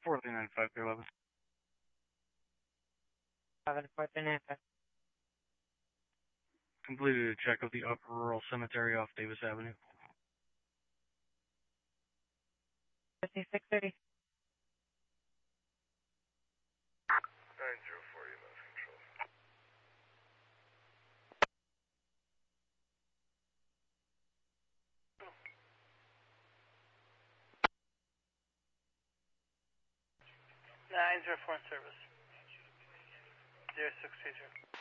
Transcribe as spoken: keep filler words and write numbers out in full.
four three nine five three eleven. Seven four three nine five. Completed a check of the Upper Rural Cemetery off Davis Avenue. fifty-six thirty. nine zero four, you lost control. nine zero four service. zero six two zero.